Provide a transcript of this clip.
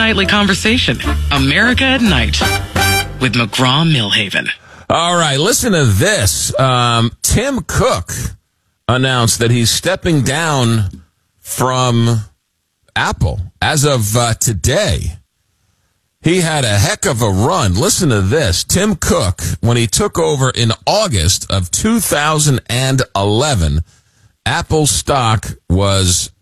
nightly conversation. America at Night with McGraw-Milhaven. All right, listen to this. Tim Cook announced that he's stepping down from Apple as of today. He had a heck of a run. Listen to this. Tim Cook, when he took over in August of 2011, Apple stock was